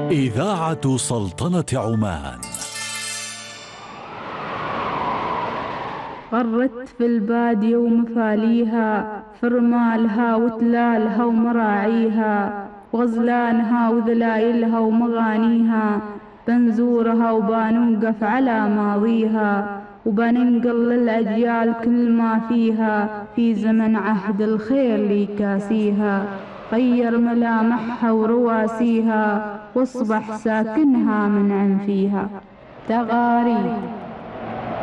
إذاعة سلطنة عمان. غرت في البادية ومفاليها، في رمالها وتلالها ومراعيها، وغزلانها وذلايلها ومغانيها، بنزورها وبنوقف على ماضيها، وبننقل للأجيال كل ما فيها، في زمن عهد الخير لي كاسيها، غير ملامحها ورواسيها، واصبح ساكنها منعم فيها. تغاريد.